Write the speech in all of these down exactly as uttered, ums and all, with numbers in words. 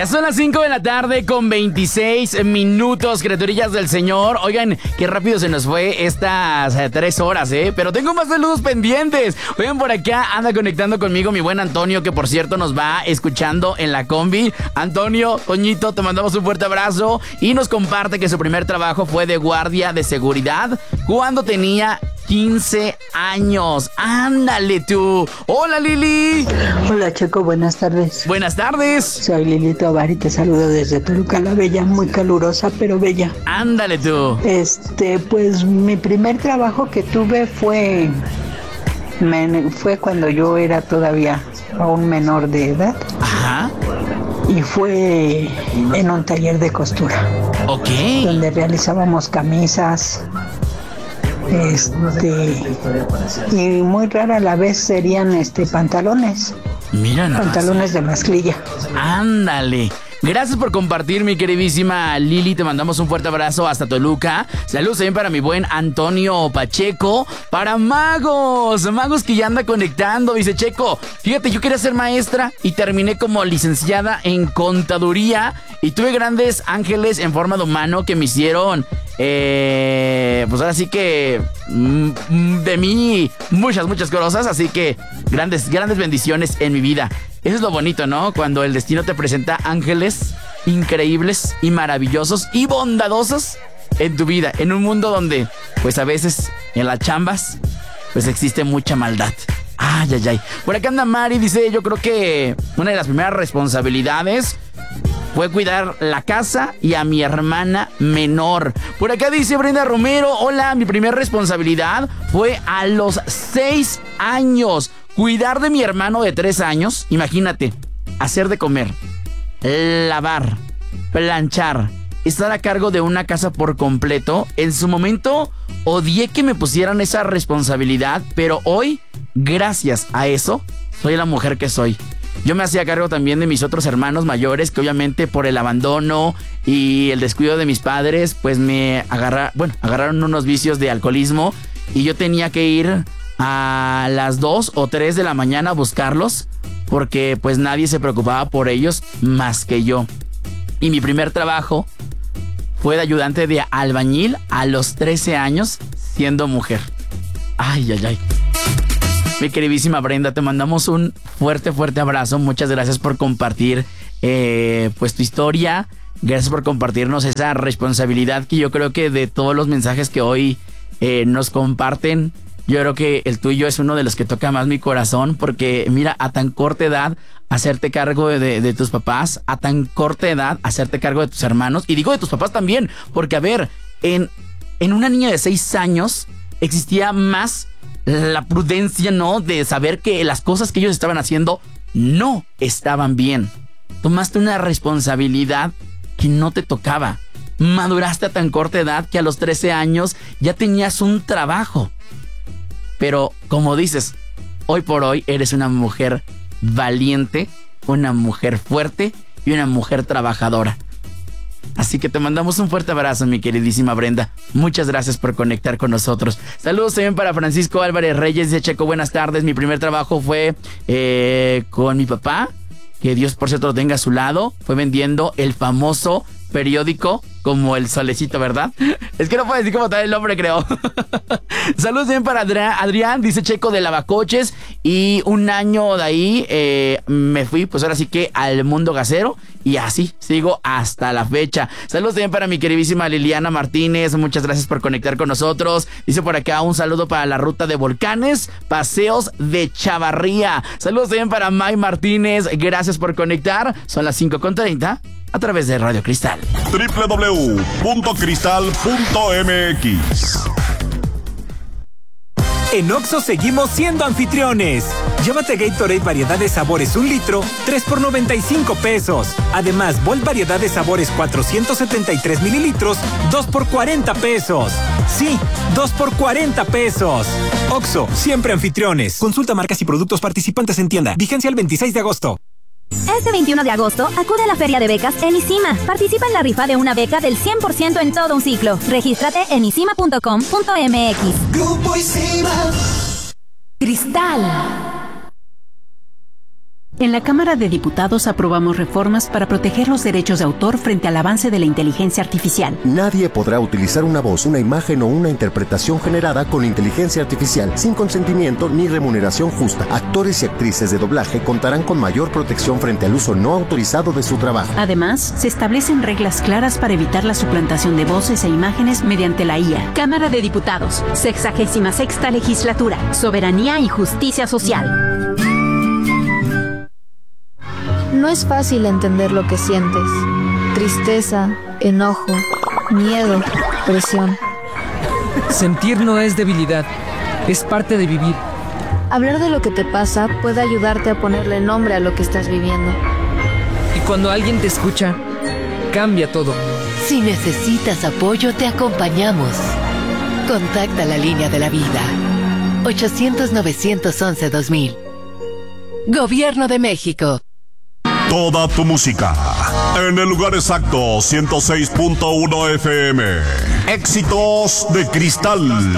Ya son las cinco de la tarde con veintiséis minutos, criaturillas del Señor. Oigan, qué rápido se nos fue estas eh, tres horas, ¿eh? Pero tengo más saludos pendientes. Oigan, por acá anda conectando conmigo mi buen Antonio, que por cierto nos va escuchando en la combi. Antonio, Toñito, te mandamos un fuerte abrazo y nos comparte que su primer trabajo fue de guardia de seguridad cuando tenía quince años. Ándale tú. Hola, Lili. Hola, Checo, buenas tardes. Buenas tardes. Soy Lili Tobar y te saludo desde Toluca la Bella, muy calurosa pero bella. Ándale tú. Este, pues mi primer trabajo que tuve fue me, fue cuando yo era todavía un menor de edad. Ajá. Y fue en un taller de costura. Ok. Donde realizábamos camisas. Este y muy rara a la vez serían este pantalones. Mira nomás. Pantalones de mezclilla. Ándale. Gracias por compartir, mi queridísima Lili. Te mandamos un fuerte abrazo hasta Toluca. Saludos también para mi buen Antonio Pacheco. Para Magos, Magos que ya anda conectando. Dice Checo, fíjate, yo quería ser maestra y terminé como licenciada en contaduría. Y tuve grandes ángeles en forma de humano que me hicieron, eh, pues ahora sí que mm, de mí muchas, muchas cosas. Así que grandes, grandes bendiciones en mi vida. Eso es lo bonito, ¿no? Cuando el destino te presenta ángeles increíbles y maravillosos y bondadosos en tu vida. En un mundo donde, pues a veces, en las chambas, pues existe mucha maldad. Ay, ay, ay. Por acá anda Mari, dice, yo creo que una de las primeras responsabilidades fue cuidar la casa y a mi hermana menor. Por acá dice Brenda Romero, hola, mi primera responsabilidad fue a los seis años. Cuidar de mi hermano de tres años, imagínate, hacer de comer, lavar, planchar, estar a cargo de una casa por completo. En su momento odié que me pusieran esa responsabilidad, pero hoy, gracias a eso, soy la mujer que soy. Yo me hacía cargo también de mis otros hermanos mayores, que obviamente por el abandono y el descuido de mis padres, pues me agarra, bueno, agarraron unos vicios de alcoholismo y yo tenía que ir a las dos o tres de la mañana a buscarlos porque pues nadie se preocupaba por ellos más que yo. Y mi primer trabajo fue de ayudante de albañil a los trece años siendo mujer. Ay, ay, ay. Mi queridísima Brenda, te mandamos un fuerte, fuerte abrazo. Muchas gracias por compartir eh, pues tu historia. Gracias por compartirnos esa responsabilidad que yo creo que de todos los mensajes que hoy eh, nos comparten, yo creo que el tuyo es uno de los que toca más mi corazón, porque mira, a tan corta edad hacerte cargo de, de, de tus papás, a tan corta edad hacerte cargo de tus hermanos, y digo de tus papás también, porque a ver, en, en una niña de seis años existía más la prudencia, ¿no? De saber que las cosas que ellos estaban haciendo no estaban bien. Tomaste una responsabilidad que no te tocaba. Maduraste a tan corta edad que a los trece años ya tenías un trabajo. Pero, como dices, hoy por hoy eres una mujer valiente, una mujer fuerte y una mujer trabajadora. Así que te mandamos un fuerte abrazo, mi queridísima Brenda. Muchas gracias por conectar con nosotros. Saludos también para Francisco Álvarez Reyes. Dice Checo, buenas tardes. Mi primer trabajo fue eh, con mi papá, que Dios por cierto lo tenga a su lado. Fue vendiendo el famoso periódico como El Solecito, ¿verdad? Es que no puedo decir cómo está el nombre, creo. Saludos bien para Adrián, Adrián, dice Checo de Lavacoches. Y un año de ahí eh, me fui, pues ahora sí que al mundo gasero. Y así sigo hasta la fecha. Saludos también para mi queridísima Liliana Martínez. Muchas gracias por conectar con nosotros. Dice por acá un saludo para la ruta de volcanes, paseos de Chavarría. Saludos también para May Martínez. Gracias por conectar. Son las cinco con treinta. A través de Radio Cristal. doble u doble u doble u punto cristal punto m x. En Oxxo seguimos siendo anfitriones. Llévate Gatorade variedad de sabores un litro, tres por noventa y cinco pesos. Además, Volt variedad de sabores cuatrocientos setenta y tres mililitros, dos por cuarenta pesos. Sí, dos por cuarenta pesos. Oxxo, siempre anfitriones. Consulta marcas y productos participantes en tienda. Vigencia el veintiséis de agosto. Este veintiuno de agosto, acude a la Feria de Becas en ISIMA. Participa en la rifa de una beca del cien por ciento en todo un ciclo. Regístrate en isima punto com punto m x. Grupo ISIMA. Cristal. En la Cámara de Diputados aprobamos reformas para proteger los derechos de autor frente al avance de la inteligencia artificial. Nadie podrá utilizar una voz, una imagen o una interpretación generada con inteligencia artificial sin consentimiento ni remuneración justa. Actores y actrices de doblaje contarán con mayor protección frente al uso no autorizado de su trabajo. Además, se establecen reglas claras para evitar la suplantación de voces e imágenes mediante la I A. Cámara de Diputados, sexagésima sexta legislatura, soberanía y justicia social. No es fácil entender lo que sientes. Tristeza, enojo, miedo, presión. Sentir no es debilidad, es parte de vivir. Hablar de lo que te pasa puede ayudarte a ponerle nombre a lo que estás viviendo. Y cuando alguien te escucha, cambia todo. Si necesitas apoyo, te acompañamos. Contacta la línea de la vida. ochocientos, novecientos once, dos mil. Gobierno de México. Toda tu música en el lugar exacto, ciento seis punto uno F M. Éxitos de Cristal.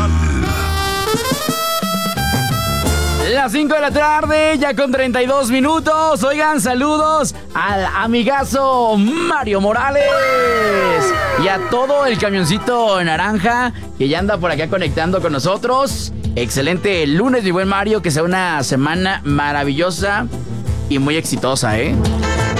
Las cinco de la tarde, ya con treinta y dos minutos. Oigan, saludos al amigazo Mario Morales y a todo el camioncito naranja que ya anda por acá conectando con nosotros. Excelente lunes, mi buen Mario, que sea una semana maravillosa y muy exitosa, ¿eh?